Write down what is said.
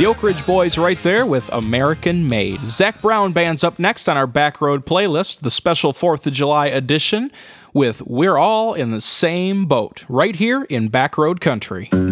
The Oak Ridge Boys right there with American Made. Zac Brown Band's up next on our Backroad playlist, the special 4th of July edition with We're All in the Same Boat, right here in Backroad Country.